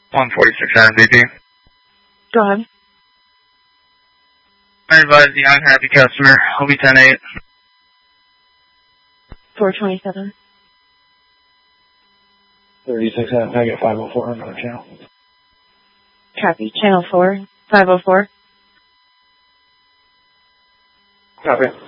146 MVP. Go ahead. I advise the unhappy customer. I'll be 10-8. 427. 36 out, I get 504 on another channel. Copy. Channel 4, 504. Copy.